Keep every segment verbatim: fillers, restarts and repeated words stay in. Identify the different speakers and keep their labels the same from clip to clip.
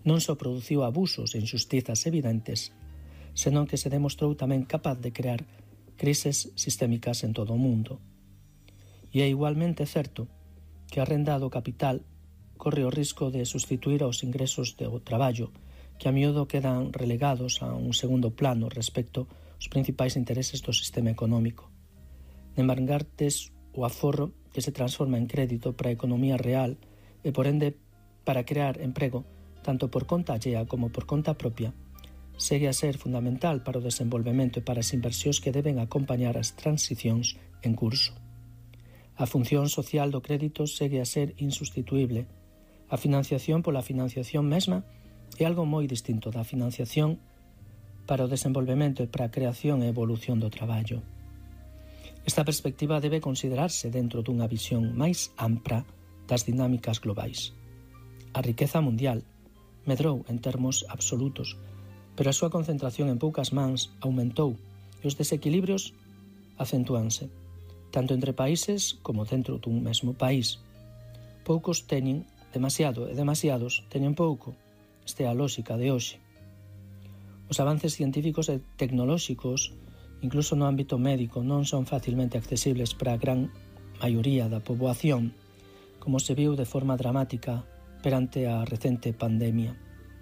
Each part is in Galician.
Speaker 1: non só produciu abusos e injustizas evidentes, senón que se demostrou tamén capaz de crear crises sistémicas en todo o mundo. E é igualmente certo que a renda do capital corre o risco de sustituir os ingresos do traballo, que a miúdo quedan relegados a un segundo plano respecto aos principais intereses do sistema económico. Nemargartes o aforro que se transforma en crédito para a economía real e, por ende, para crear emprego, tanto por conta allea como por conta propia, segue a ser fundamental para o desenvolvemento e para as inversións que deben acompañar as transicións en curso. A función social do crédito segue a ser insustituíble. A financiación pola financiación mesma é algo moi distinto da financiación para o desenvolvemento e para a creación e evolución do traballo. Esta perspectiva debe considerarse dentro dunha visión máis ampla das dinámicas globais. A riqueza mundial medrou en termos absolutos, pero a súa concentración en poucas mans aumentou e os desequilibrios acentúanse, tanto entre países como dentro dun mesmo país. Poucos teñen demasiado e demasiados teñen pouco. Esta é a lógica de hoxe. Os avances científicos e tecnolóxicos, incluso no ámbito médico, non son facilmente accesibles para a gran maioría da poboación, como se viu de forma dramática perante a recente pandemia.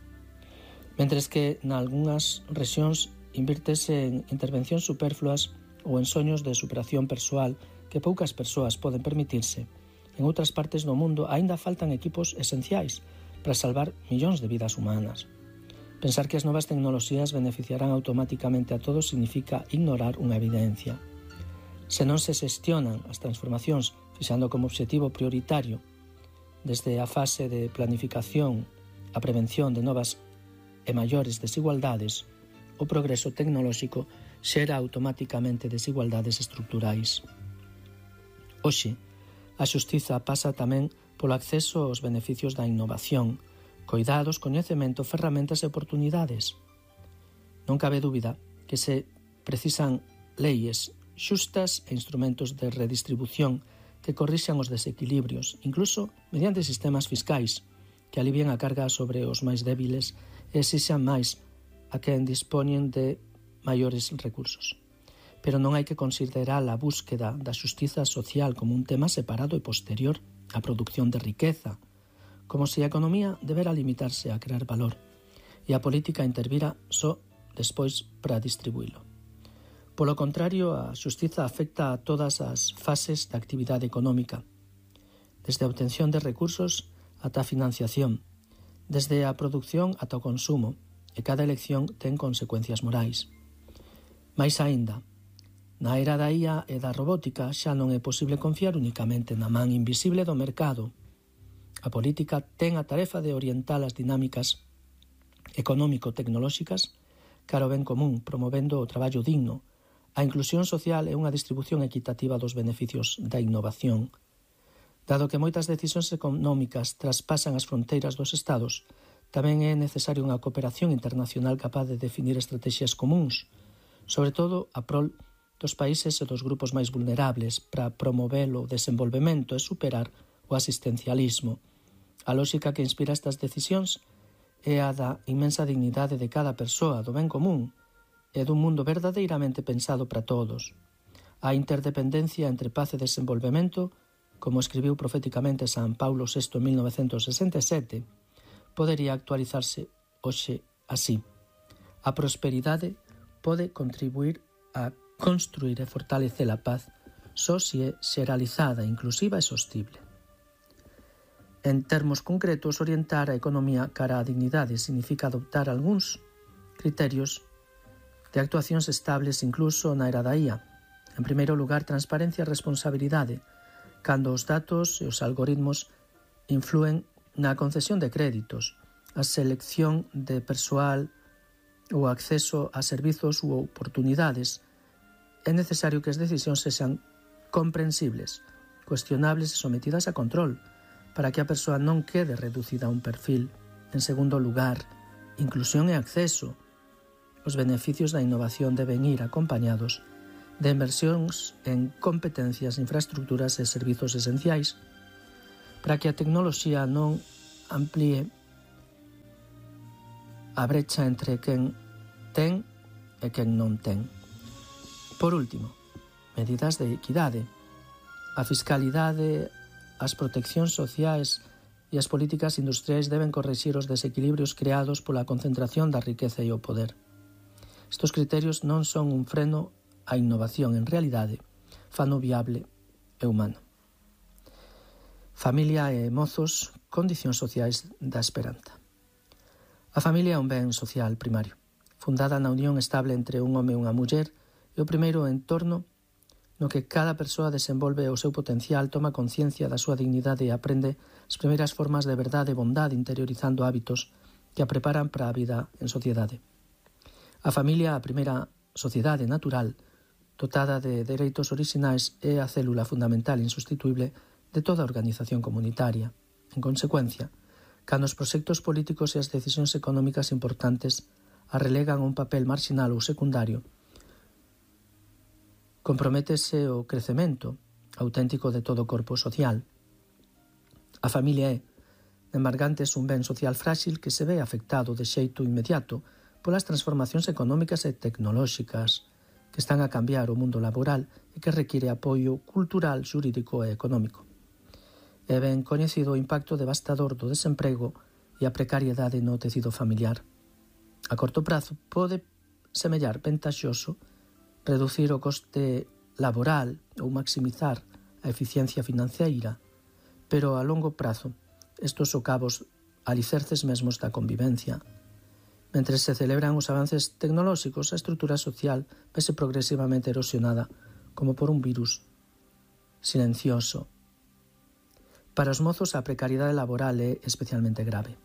Speaker 1: Mentres que, nalgúnas rexións, invírtese en intervencións superfluas ou en soños de superación persoal que poucas persoas poden permitirse, en outras partes do mundo aínda faltan equipos esenciais para salvar millóns de vidas humanas. Pensar que as novas tecnoloxías beneficiarán automáticamente a todos significa ignorar unha evidencia. Se non se xestionan as transformacións fixando como obxectivo prioritario desde a fase de planificación a prevención de novas e maiores desigualdades, o progreso tecnolóxico xera automáticamente desigualdades estruturais. Hoxe, a xustiza pasa tamén polo acceso aos beneficios da innovación, coidados, coñecemento, ferramentas e oportunidades. Non cabe dúbida que se precisan leyes xustas e instrumentos de redistribución que corrixan os desequilibrios, incluso mediante sistemas fiscais que alivien a carga sobre os máis débiles e exixan máis a quen dispoñen de maiores recursos. Pero non hai que considerar a búsqueda da xustiza social como un tema separado e posterior á produción de riqueza, como se a economía debera limitarse a crear valor e a política intervira só despois para distribuílo. Polo contrario, a xustiza afecta a todas as fases da actividade económica, desde a obtención de recursos ata a financiación, desde a produción ata o consumo, e cada elección ten consecuencias morais. Mais aínda, na era da I A e da robótica xa non é posible confiar únicamente na man invisible do mercado. A política ten a tarefa de orientar as dinámicas económico-tecnolóxicas cara ao ben común, promovendo o traballo digno, a inclusión social e unha distribución equitativa dos beneficios da innovación. Dado que moitas decisións económicas traspasan as fronteiras dos estados, tamén é necesaria unha cooperación internacional capaz de definir estrategias comuns, sobre todo a prol dos países e dos grupos máis vulnerables, para promover o desenvolvemento e superar o asistencialismo. A lógica que inspira estas decisións é a da inmensa dignidade de cada persoa, do ben común, e dun mundo verdadeiramente pensado para todos. A interdependencia entre paz e desenvolvemento, como escribiu proféticamente San Paulo sexto en mil novecentos sesenta e sete, podería actualizarse hoxe así. A prosperidade pode contribuir a construir e fortalecer a paz só se é xeralizada, inclusiva e sostible. En termos concretos, orientar a economía cara á dignidade significa adoptar algúns criterios de actuacións estables incluso na era da I A. En primeiro lugar, transparencia e responsabilidade, cando os datos e os algoritmos influen na concesión de créditos, a selección de persoal ou acceso a servizos ou oportunidades. É necesario que as decisións sexan comprensibles, cuestionables e sometidas a control, para que a persoa non quede reducida a un perfil. En segundo lugar, inclusión e acceso. Os beneficios da innovación deben ir acompañados de inversións en competencias, infraestructuras e servizos esenciais, para que a tecnoloxía non amplíe a brecha entre quen ten e quen non ten. Por último, medidas de equidade. A fiscalidade, as proteccións sociais e as políticas industriais deben corrixir os desequilibrios creados pola concentración da riqueza e o poder. Estos criterios non son un freno á innovación, en realidade, fano viable e humano. Familia e mozos, condicións sociais da esperanza. A familia é un ben social primario, fundada na unión estable entre un home e unha muller, e o primeiro entorno no que cada persoa desenvolve o seu potencial, toma conciencia da súa dignidade e aprende as primeiras formas de verdade e bondade, interiorizando hábitos que a preparan para a vida en sociedade. A familia, a primeira sociedade natural, dotada de dereitos orixinais, é a célula fundamental insustituible de toda a organización comunitaria. En consecuencia, cando os proxectos políticos e as decisións económicas importantes a relegan a un papel marxinal ou secundario, comprométese o crecemento auténtico de todo o corpo social. A familia é, de embargantes, un ben social frágil que se ve afectado de xeito inmediato polas transformacións económicas e tecnolóxicas que están a cambiar o mundo laboral e que require apoio cultural, xurídico e económico. É ben coñecido o impacto devastador do desemprego e a precariedade no tecido familiar. A corto prazo pode semellar ventaxoso reducir o coste laboral ou maximizar a eficiencia financeira, pero a longo prazo estos socavos alicerces mesmos da convivencia. Mentre se celebran os avances tecnolóxicos, a estrutura social vese progresivamente erosionada como por un virus silencioso. Para os mozos a precariedade laboral é especialmente grave.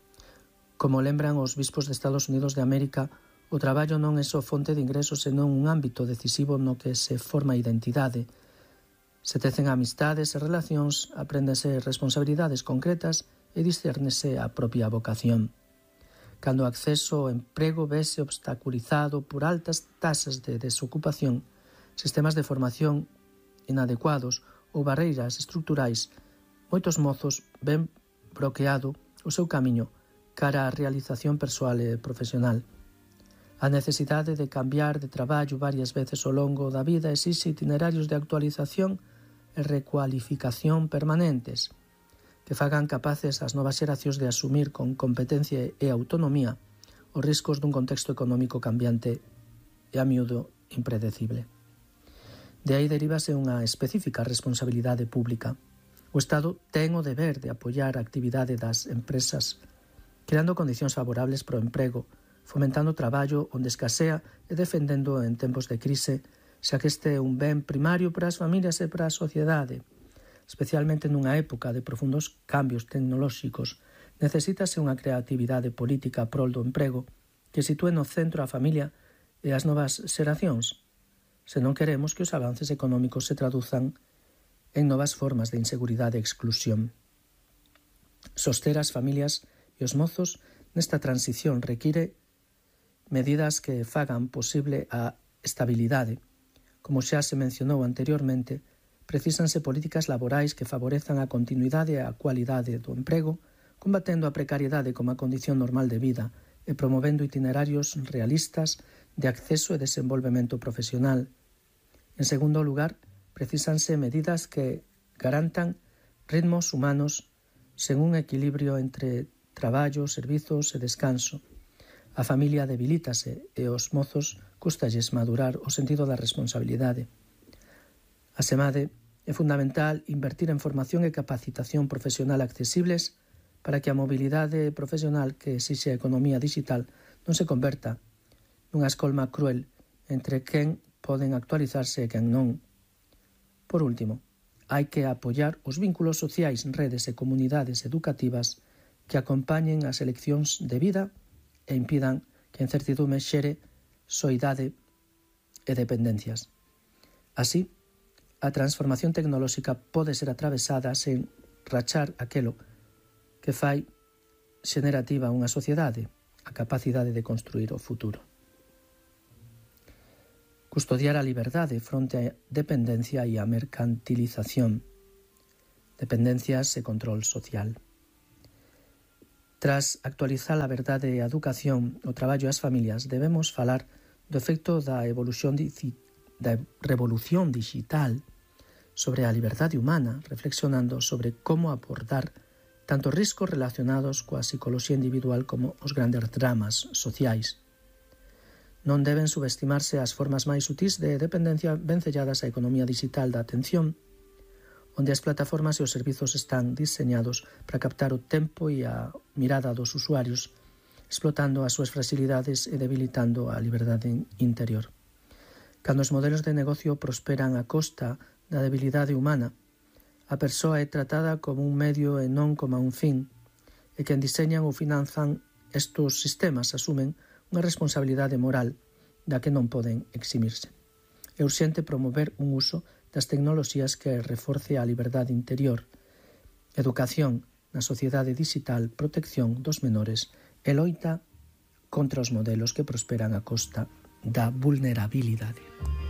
Speaker 1: Como lembran os bispos de Estados Unidos de América, o traballo non é só fonte de ingresos, senón un ámbito decisivo no que se forma a identidade. Se tecen amistades e relacións, apréndese responsabilidades concretas e discérnese a propia vocación. Cando o acceso ao emprego vese obstaculizado por altas tasas de desocupación, sistemas de formación inadecuados ou barreiras estruturais, moitos mozos ven bloqueado o seu camiño cara á realización persoal e profesional. A necesidade de cambiar de traballo varias veces ao longo da vida exixe itinerarios de actualización e recualificación permanentes que fagan capaces as novas xeracións de asumir con competencia e autonomía os riscos dun contexto económico cambiante e a miúdo impredecible. De aí derívase unha específica responsabilidade pública. O Estado ten o deber de apoiar a actividade das empresas, creando condicións favorables para o emprego, fomentando o traballo onde escasea e defendendo en tempos de crise, xa que este é un ben primario para as familias e para a sociedade. Especialmente nunha época de profundos cambios tecnolóxicos, necesítase unha creatividade política prol do emprego que sitúe no centro a familia e as novas xeracións, se non queremos que os avances económicos se traduzan en novas formas de inseguridade e exclusión. Soster as familias e os mozos nesta transición require medidas que fagan posible a estabilidade. Como xa se mencionou anteriormente, precísanse políticas laborais que favorezan a continuidade e a cualidade do emprego, combatendo a precariedade como a condición normal de vida e promovendo itinerarios realistas de acceso e desenvolvemento profesional. En segundo lugar, precísanse medidas que garantan ritmos humanos sen un equilibrio entre traballo, servizos e descanso. A familia debilítase e os mozos custalles madurar o sentido da responsabilidade. Asemade, é fundamental invertir en formación e capacitación profesional accesibles para que a mobilidade profesional que exixe a economía digital non se converta nunha escolma cruel entre quen poden actualizarse e quen non. Por último, hai que apoiar os vínculos sociais, redes e comunidades educativas que acompañen as eleccións de vida e impidan que a incertidume xere soidade e dependencias. Así, a transformación tecnolóxica pode ser atravesada sen rachar aquelo que fai xenerativa unha sociedade, a capacidade de construir o futuro. Custodiar a liberdade fronte á dependencia e á mercantilización, dependencias e control social. Tras actualizar a verdade e a educación, o traballo e as familias, debemos falar do efecto da evolución da revolución digital sobre a liberdade humana, reflexionando sobre como abordar tanto riscos relacionados coa psicoloxía individual como os grandes dramas sociais. Non deben subestimarse as formas máis sutís de dependencia vencelladas á economía digital da atención, onde as plataformas e os servizos están diseñados para captar o tempo e a mirada dos usuarios, explotando as súas fragilidades e debilitando a liberdade interior. Cando os modelos de negocio prosperan a costa da debilidade humana, a persoa é tratada como un medio e non como un fin, e quen diseñan ou finanzan estes sistemas asumen unha responsabilidade moral da que non poden eximirse. É urxente promover un uso das tecnoloxías que reforce a liberdade interior, educación na sociedade digital, protección dos menores e loita contra os modelos que prosperan a costa da vulnerabilidade.